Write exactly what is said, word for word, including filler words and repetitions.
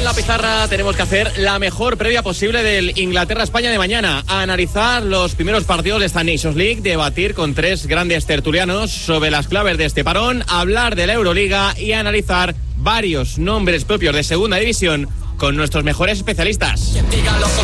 la pizarra tenemos que hacer la mejor previa posible del Inglaterra-España de mañana. A analizar los primeros partidos de esta Nations League, debatir con tres grandes tertulianos sobre las claves de este parón, hablar de la Euroliga y analizar varios nombres propios de segunda división con nuestros mejores especialistas.